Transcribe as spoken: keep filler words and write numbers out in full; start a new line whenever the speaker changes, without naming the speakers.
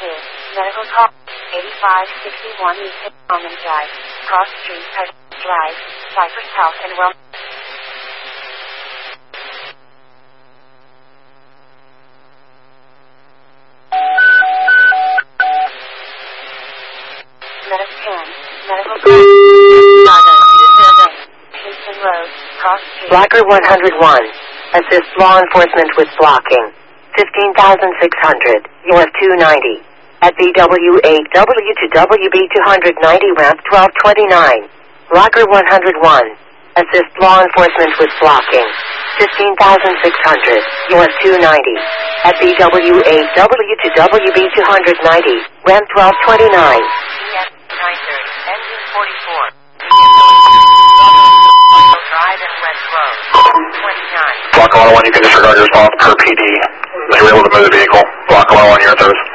two. Medical call. eighty-five sixty-one East Common Drive. Cross Street, Drive. Cypress Health and Wellness. Medical ten. Medical call. Kingston Road. Cross Street.
Blocker one hundred one. Assist law enforcement with blocking. fifteen thousand six hundred. U S two ninety. At B W eight W to W B two ninety ramp twelve twenty-nine. Blocker one hundred one. Assist law enforcement with blocking. fifteen thousand six hundred. U S two ninety. At B W eight W to W B two ninety. Ramp twelve twenty-nine.
B S nine thirty. Engine forty-four. Drive and West Road. twenty-nine.
Block one oh one, you can disregard your response per P D. Are you able to move the vehicle? Block one oh one, you're at those.